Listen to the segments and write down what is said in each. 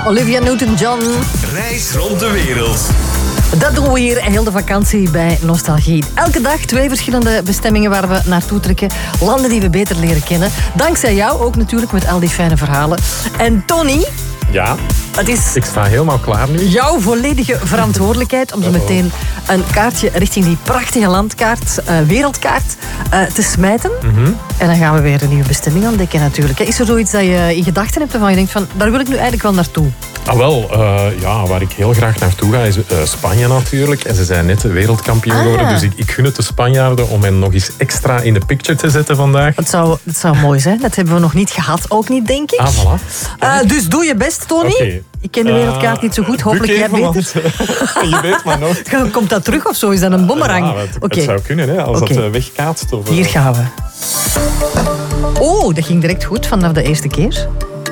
Olivia Newton-John. Reis rond de wereld. Dat doen we hier heel de vakantie bij Nostalgie. Elke dag 2 verschillende bestemmingen waar we naartoe trekken. Landen die we beter leren kennen. Dankzij jou ook natuurlijk met al die fijne verhalen. En Tony... Ja, het is ik sta helemaal klaar nu. jouw volledige verantwoordelijkheid om zo meteen een kaartje richting die prachtige landkaart, wereldkaart, te smijten. En dan gaan we weer een nieuwe bestemming ontdekken natuurlijk. Is er zoiets dat je in gedachten hebt waarvan je denkt van, daar wil ik nu eigenlijk wel naartoe? Ah wel, waar ik heel graag naartoe ga is Spanje natuurlijk. En ze zijn net wereldkampioen geworden. Dus ik gun het de Spanjaarden om hen nog eens extra in de picture te zetten vandaag. Het zou mooi zijn. Dat hebben we nog niet gehad. Ook niet, denk ik. Voilà. Dus doe je best, Tony. Okay. Ik ken de wereldkaart niet zo goed. Hopelijk jij beter. Je weet maar nooit. Komt dat terug of zo? Is dat een bommerang? Ja, het zou kunnen, hè, als dat wegkaatst. Of, hier gaan we. Oh, dat ging direct goed vanaf de eerste keer.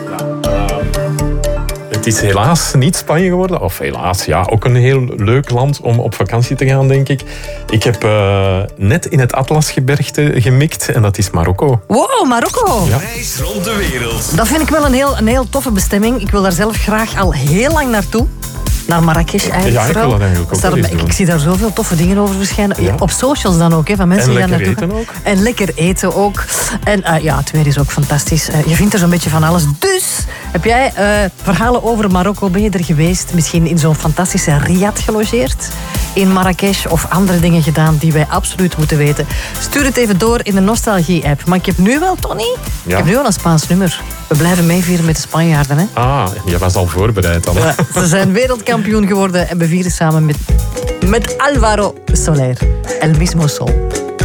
Het is helaas niet Spanje geworden. Of helaas, ja, ook een heel leuk land om op vakantie te gaan, denk ik. Ik heb net in het Atlasgebergte gemikt en dat is Marokko. Wow, Marokko! Ja. Reis rond de wereld. Dat vind ik wel een heel toffe bestemming. Ik wil daar zelf graag al heel lang naartoe. Naar Marrakesh eigenlijk. Ja, ik wil dat eigenlijk ook wel eens doen. Ik zie daar zoveel toffe dingen over verschijnen. Ja. Op socials dan ook, hè, van mensen En die daar lekker naartoe eten gaan. En lekker eten ook. En het weer is ook fantastisch. Je vindt er zo'n beetje van alles. Dus, heb jij verhalen over Marokko? Ben je er geweest? Misschien in zo'n fantastische riad gelogeerd? In Marrakesh of andere dingen gedaan die wij absoluut moeten weten? Stuur het even door in de Nostalgie-app. Maar ik heb nu wel, Tony, ik heb nu wel een Spaans nummer. We blijven meevieren met de Spanjaarden, hè? Ah, je was al voorbereid dan. Ja, ze zijn wereldkampioen geworden en we vieren samen met Álvaro Soler. El mismo sol.